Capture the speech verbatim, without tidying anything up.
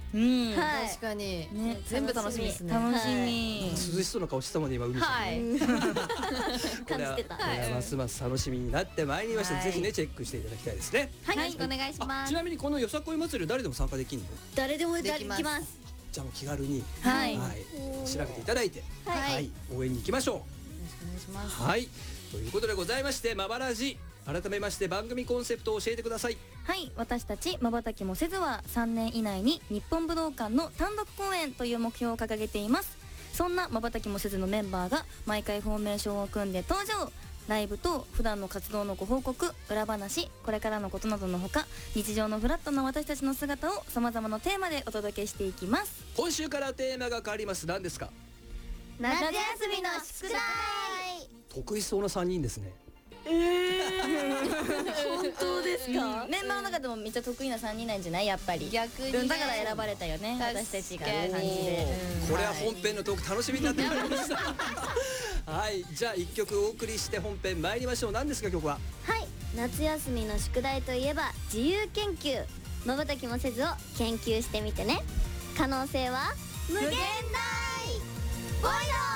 うん、 はい確かに、 ね、 全部楽しみですね。 楽しみ、 涼しそうな顔してたもんね今海さん。 はい。 これは感じてたこれはますます楽しみになってまいりました。 はいぜひねチェックしていただきたいですね。 はい、よろしくお願いしあます。 ちなみにこのよさこい祭り誰でも参加できるの？ 誰でもできますできます。 じゃあもう気軽に、 はい調べていただいて、 はいはい、応援に行きましょう。 よろしくお願いします。 はい、ということでございまして、まばらじ改めまして番組コンセプトを教えてください。 はい、私たちまばたきもせずはさんねん以内に日本武道館の単独公演という目標を掲げています。そんなまばたきもせずのメンバーが毎回フォーメーションを組んで登場。ライブと普段の活動のご報告、裏話、これからのことなどのほか、日常のフラットな私たちの姿をさまざまなテーマでお届けしていきます。 今週からテーマが変わります。何ですか？ 夏休みの宿題。 得意そうなさんにんですね。 本当ですか？メンバーの中でもめっちゃ得意なさんにんなんじゃない？やっぱり逆にねうんだから選ばれたよね、 確かに私たちが感じで。 これは本編のトーク楽しみになってまいりました。はい、じゃあいっきょくお送りして本編参りましょう。何ですか曲は？ はい、夏休みの宿題といえば自由研究。まばたきもせずを研究してみてね。可能性は無限大。ボイド。